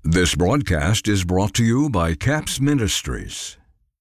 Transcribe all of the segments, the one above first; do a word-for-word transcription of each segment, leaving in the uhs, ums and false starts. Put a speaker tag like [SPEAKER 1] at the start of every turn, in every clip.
[SPEAKER 1] This broadcast is brought to you by CAPS Ministries.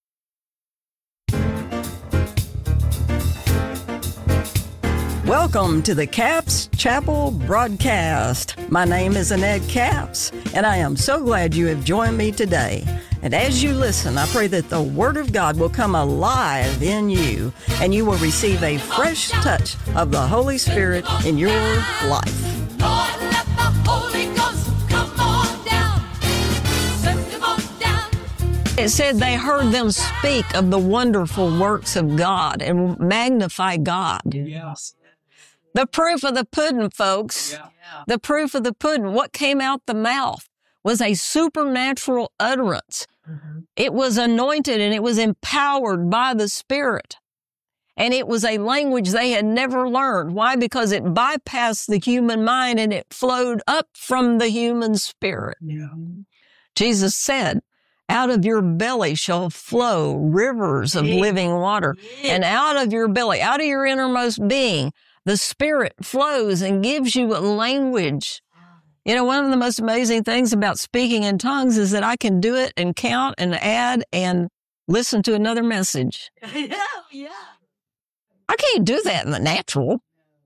[SPEAKER 2] Welcome to the CAPS Chapel broadcast. My name is Annette Capps, and I am so glad you have joined me today. And as you listen, I pray that the Word of God will come alive in you, and you will receive a fresh touch of the Holy Spirit in your life.
[SPEAKER 3] Lord, let the Holy Ghost come on down. Send him on down.
[SPEAKER 4] It said they heard them speak of the wonderful works of God and magnify God.
[SPEAKER 5] Yes.
[SPEAKER 4] The proof of the pudding, folks,
[SPEAKER 5] Yeah.
[SPEAKER 4] the proof of the pudding, what came out the mouth was a supernatural utterance.
[SPEAKER 5] Mm-hmm.
[SPEAKER 4] It was anointed and it was empowered by the Spirit. And it was a language they had never learned. Why? Because it bypassed the human mind and it flowed up from the human spirit.
[SPEAKER 5] Yeah.
[SPEAKER 4] Jesus said, out of your belly shall flow rivers of living water. And out of your belly, out of your innermost being, the Spirit flows and gives you a language. You know, one of the most amazing things about speaking in tongues is that I can do it and count and add and listen to another message.
[SPEAKER 3] Yeah, yeah.
[SPEAKER 4] I can't do that in the natural.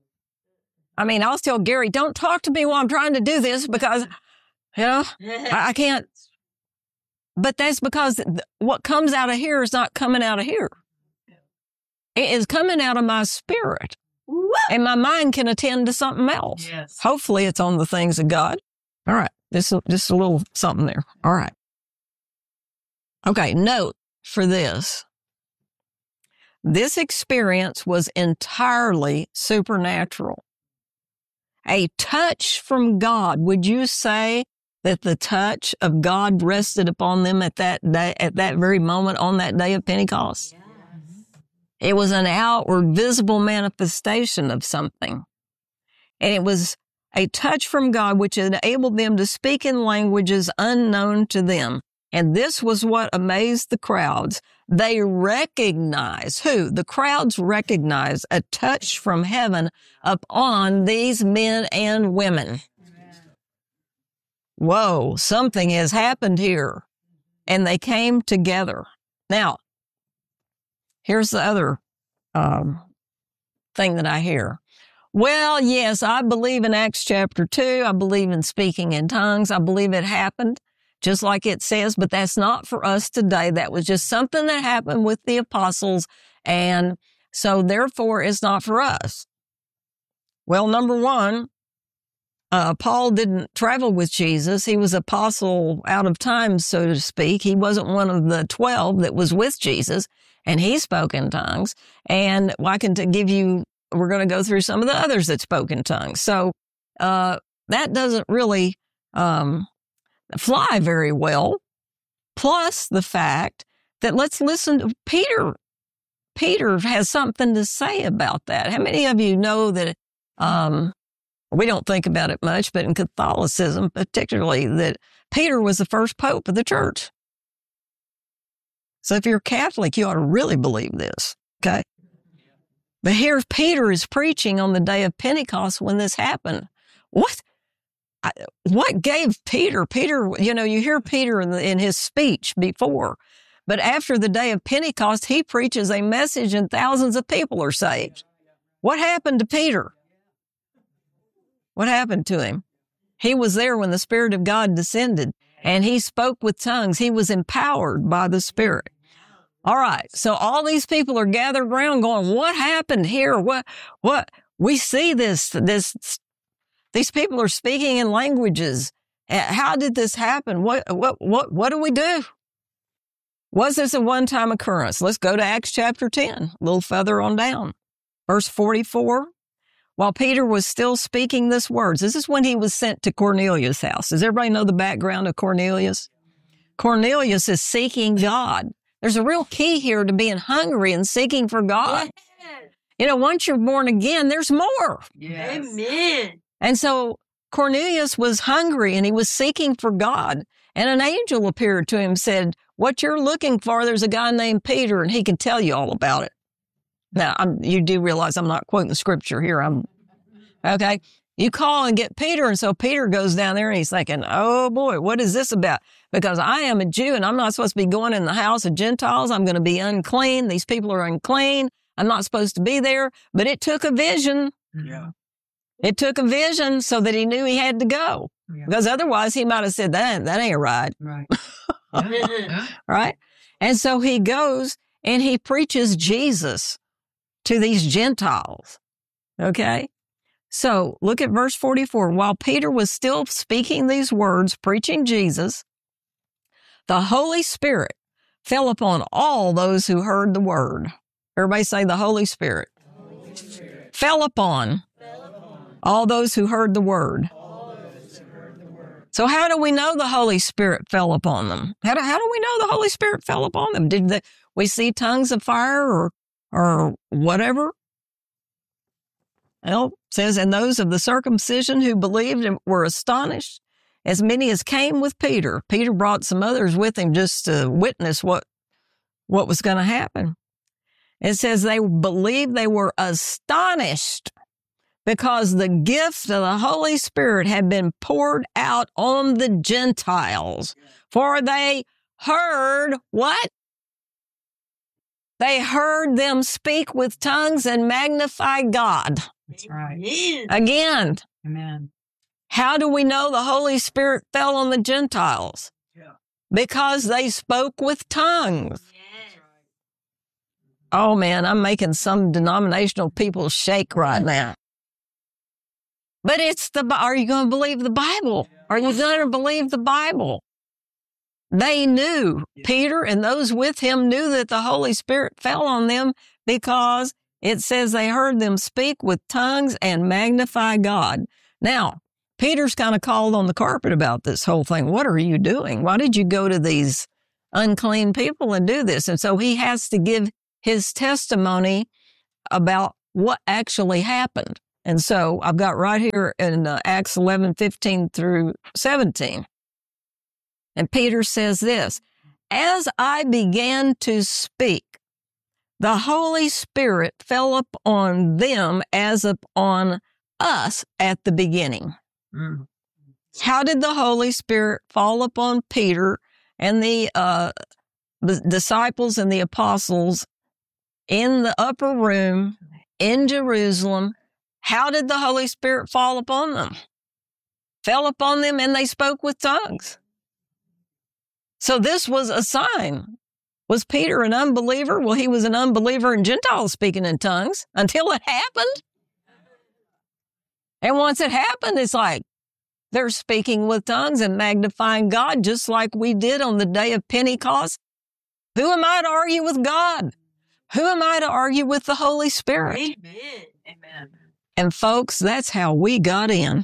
[SPEAKER 4] I mean, I'll tell Gary, don't talk to me while I'm trying to do this because, you know, I, I can't. But that's because th- what comes out of here is not coming out of here. It is coming out of my spirit. And my mind can attend to something else.
[SPEAKER 5] Yes.
[SPEAKER 4] Hopefully it's on the things of God. All right. This just a little something there. All right. Okay. Note for this. This experience was entirely supernatural. A touch from God. Would you say that the touch of God rested upon them at that day, at that very moment on that day of Pentecost? It was an outward, visible manifestation of something. And it was a touch from God which enabled them to speak in languages unknown to them. And this was what amazed the crowds. They recognized, who? The crowds recognized a touch from heaven upon these men and women. Whoa, something has happened here. And they came together. Now, here's the other um, thing that I hear. Well, yes, I believe in Acts chapter two. I believe in speaking in tongues. I believe it happened just like it says, but that's not for us today. That was just something that happened with the apostles. And so therefore it's not for us. Well, number one, uh, Paul didn't travel with Jesus. He was apostle out of time, so to speak. He wasn't one of the twelve that was with Jesus. And he spoke in tongues. And I can t- give you, we're going to go through some of the others that spoke in tongues. So uh, that doesn't really um, fly very well. Plus the fact that let's listen to Peter. Peter has something to say about that. How many of you know that um, we don't think about it much, but in Catholicism particularly, that Peter was the first pope of the church? So if you're Catholic, you ought to really believe this, okay? But here Peter is preaching on the day of Pentecost when this happened. What? I, what gave Peter? Peter, you know, you hear Peter in, the, in his speech before, but after the day of Pentecost, he preaches a message and thousands of people are saved. What happened to Peter? What happened to him? He was there when the Spirit of God descended. And he spoke with tongues. He was empowered by the Spirit. All right. So all these people are gathered around going, what happened here? What, what, we see this, this, these people are speaking in languages. How did this happen? What, what, what, what do we do? Was this a one-time occurrence? Let's go to Acts chapter ten, a little further on down. Verse forty-four. While Peter was still speaking these words, this is when he was sent to Cornelius' house. Does everybody know the background of Cornelius? Cornelius is seeking God. There's a real key here to being hungry and seeking for God. You know, once you're born again, there's more.
[SPEAKER 5] Yes.
[SPEAKER 3] Amen.
[SPEAKER 4] And so Cornelius was hungry and he was seeking for God. And an angel appeared to him and said, what you're looking for, there's a guy named Peter and he can tell you all about it. Now, I'm, you do realize I'm not quoting scripture here. I'm okay. You call and get Peter. And so Peter goes down there and he's thinking, oh boy, what is this about? Because I am a Jew and I'm not supposed to be going in the house of Gentiles. I'm going to be unclean. These people are unclean. I'm not supposed to be there. But it took a vision.
[SPEAKER 5] Yeah.
[SPEAKER 4] It took a vision so that he knew he had to go.
[SPEAKER 5] Yeah.
[SPEAKER 4] Because otherwise he might have said, that, that ain't right.
[SPEAKER 5] Right. Yeah. Yeah.
[SPEAKER 4] Right? And so he goes and he preaches Jesus to these Gentiles. Okay? So look at verse forty-four. While Peter was still speaking these words, preaching Jesus, the Holy Spirit fell upon all those who heard the word. Everybody say the Holy Spirit. Holy Spirit. Fell upon, fell upon all those who heard the word. All those who heard the word. So how do we know the Holy Spirit fell upon them? How do, how do we know the Holy Spirit fell upon them? Did the, we see tongues of fire or, or whatever? Well, it says, and those of the circumcision who believed and were astonished, as many as came with Peter. Peter brought some others with him just to witness what, what was going to happen. It says they believed, they were astonished because the gift of the Holy Spirit had been poured out on the Gentiles. For they heard what? They heard them speak with tongues and magnify God.
[SPEAKER 5] That's right.
[SPEAKER 4] Again,
[SPEAKER 5] Amen.
[SPEAKER 4] how do we know the Holy Spirit fell on the Gentiles?
[SPEAKER 5] Yeah.
[SPEAKER 4] Because they spoke with tongues. Oh man, I'm making some denominational people shake right now. But it's the, are you going to believe the Bible? Are you going to believe the Bible? They knew, Peter and those with him knew that the Holy Spirit fell on them because it says they heard them speak with tongues and magnify God. Now, Peter's kind of called on the carpet about this whole thing. What are you doing? Why did you go to these unclean people and do this? And so he has to give his testimony about what actually happened. And so I've got right here in uh, Acts eleven, fifteen through seventeen. And Peter says this, as I began to speak, the Holy Spirit fell upon them as upon us at the beginning.
[SPEAKER 5] Mm.
[SPEAKER 4] How did the Holy Spirit fall upon Peter and the, uh, the disciples and the apostles in the upper room in Jerusalem? How did the Holy Spirit fall upon them? Fell upon them and they spoke with tongues. So this was a sign. Was Peter an unbeliever? Well, he was an unbeliever in Gentiles speaking in tongues until it happened. And once it happened, it's like they're speaking with tongues and magnifying God just like we did on the day of Pentecost. Who am I to argue with God? Who am I to argue with the Holy Spirit?
[SPEAKER 5] Amen. Amen.
[SPEAKER 4] And folks, that's how we got in.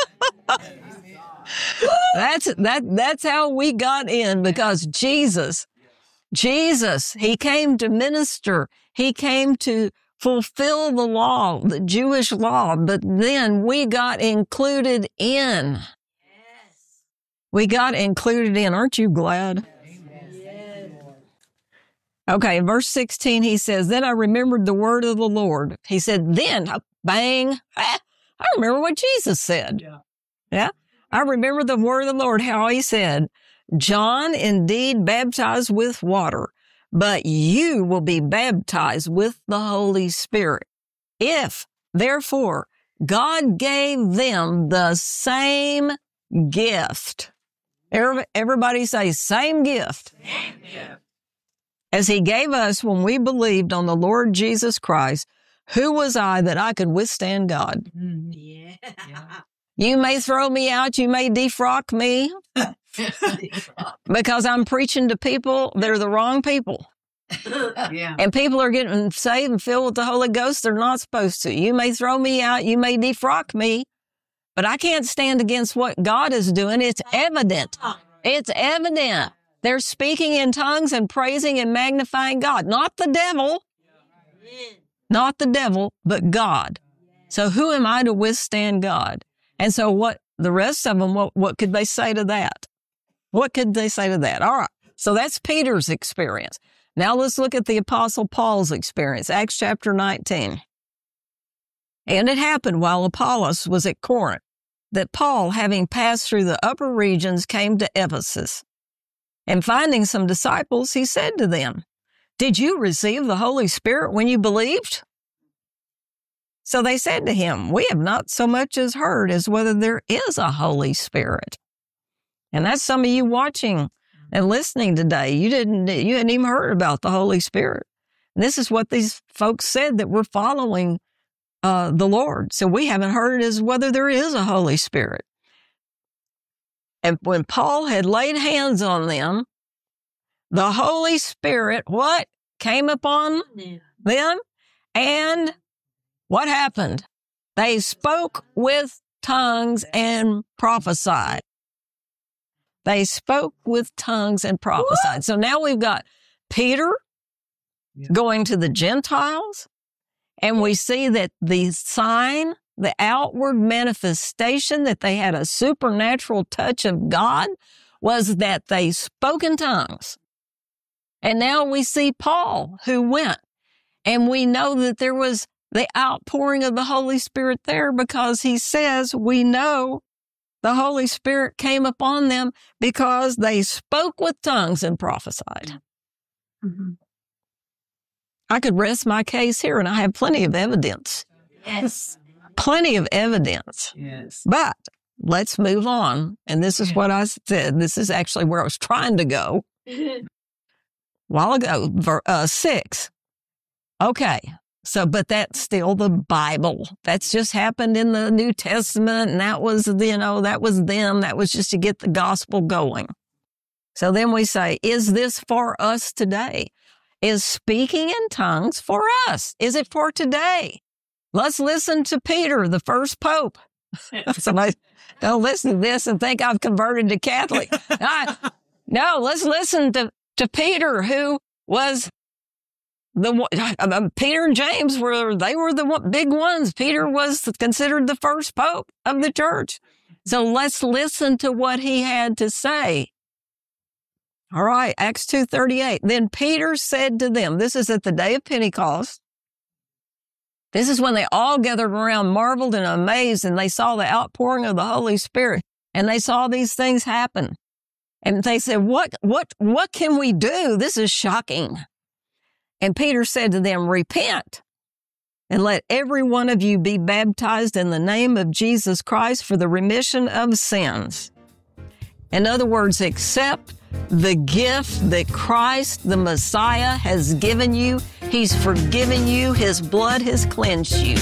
[SPEAKER 4] That's that. That's how we got in because Jesus, Jesus, he came to minister. He came to fulfill the law, the Jewish law. But then we got included in.
[SPEAKER 5] Yes.
[SPEAKER 4] We got included in. Aren't you glad?
[SPEAKER 5] Yes.
[SPEAKER 4] Okay, in verse sixteen, he says, then I remembered the word of the Lord. He said, then, bang, I remember what Jesus said.
[SPEAKER 5] Yeah.
[SPEAKER 4] Yeah. I remember the word of the Lord, how he said, John indeed baptized with water, but you will be baptized with the Holy Spirit. If, therefore, God gave them the same gift. Everybody say, same gift.
[SPEAKER 5] Same gift.
[SPEAKER 4] As he gave us when we believed on the Lord Jesus Christ, who was I that I could withstand God?
[SPEAKER 5] Mm. Yeah. Yeah.
[SPEAKER 4] You may throw me out. You may defrock me because I'm preaching to people that are the wrong people.
[SPEAKER 5] Yeah.
[SPEAKER 4] And people are getting saved and filled with the Holy Ghost. They're not supposed to. You may throw me out. You may defrock me, but I can't stand against what God is doing. It's evident. It's evident. They're speaking in tongues and praising and magnifying God, not the devil, not the devil, but God. So who am I to withstand God? And so what the rest of them, what, what could they say to that? What could they say to that? All right. So that's Peter's experience. Now let's look at the Apostle Paul's experience, Acts chapter nineteen. And it happened while Apollos was at Corinth that Paul, having passed through the upper regions, came to Ephesus. And finding some disciples, he said to them, "Did you receive the Holy Spirit when you believed?" So they said to him, "We have not so much as heard as whether there is a Holy Spirit." And that's some of you watching and listening today. You didn't, you hadn't even heard about the Holy Spirit. And this is what these folks said that we're following uh, the Lord. So we haven't heard as whether there is a Holy Spirit. And when Paul had laid hands on them, the Holy Spirit, what? Came upon them, and what happened? They spoke with tongues and prophesied. They spoke with tongues and prophesied. What? So now we've got Peter yeah. going to the Gentiles, and we see that the sign, the outward manifestation that they had a supernatural touch of God was that they spoke in tongues. And now we see Paul who went, and we know that there was the outpouring of the Holy Spirit there because he says we know the Holy Spirit came upon them because they spoke with tongues and prophesied. Mm-hmm. I could rest my case here, and I have plenty of evidence.
[SPEAKER 5] Yes.
[SPEAKER 4] Plenty of evidence.
[SPEAKER 5] Yes.
[SPEAKER 4] But let's move on. And this is
[SPEAKER 5] Yeah.
[SPEAKER 4] what I said. This is actually where I was trying to go a while ago, ver, uh, six. Okay. So, but that's still the Bible. That's just happened in the New Testament. And that was, you know, that was them. That was just to get the gospel going. So then we say, is this for us today? Is speaking in tongues for us? Is it for today? Let's listen to Peter, the first pope. Somebody don't listen to this and think I've converted to Catholic. I, no, let's listen to, to Peter, who was the uh, Peter and James were they were the one, big ones. Peter was considered the first pope of the church. So let's listen to what he had to say. All right, Acts two thirty-eight. Then Peter said to them, this is at the day of Pentecost. This is when they all gathered around, marveled and amazed, and they saw the outpouring of the Holy Spirit, and they saw these things happen. And they said, what, what, what can we do? This is shocking. And Peter said to them, repent, and let every one of you be baptized in the name of Jesus Christ for the remission of sins. In other words, accept the gift that Christ, the Messiah, has given you. He's forgiven you. His blood has cleansed you.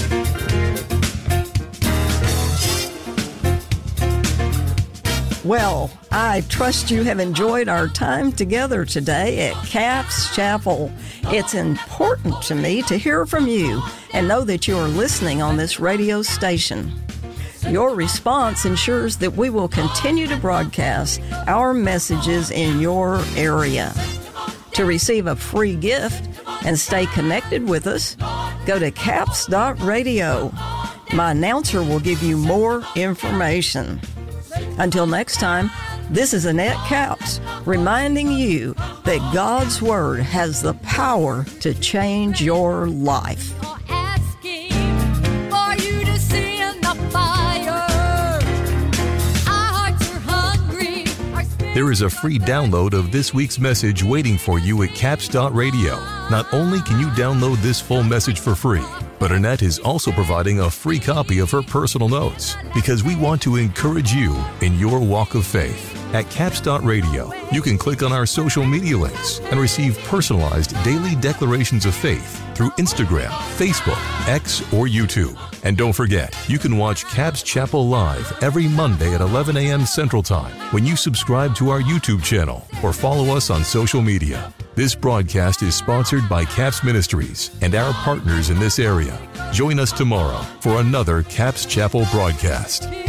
[SPEAKER 2] Well, I trust you have enjoyed our time together today at Capps Chapel. It's important to me to hear from you and know that you are listening on this radio station. Your response ensures that we will continue to broadcast our messages in your area. To receive a free gift and stay connected with us, go to capps dot radio. My announcer will give you more information. Until next time, this is Annette Capps reminding you that God's Word has the power to change your life.
[SPEAKER 3] Asking for you to see in the fire. Our hearts are hungry. Our spirits
[SPEAKER 6] There is a free download of this week's message waiting for you at capps dot radio. Not only can you download this full message for free, but Annette is also providing a free copy of her personal notes because we want to encourage you in your walk of faith. At capps dot radio, you can click on our social media links and receive personalized daily declarations of faith through Instagram, Facebook, X, or YouTube. And don't forget, you can watch Capps Chapel live every Monday at eleven a.m. Central Time when you subscribe to our YouTube channel or follow us on social media. This broadcast is sponsored by Capps Ministries and our partners in this area. Join us tomorrow for another Capps Chapel broadcast.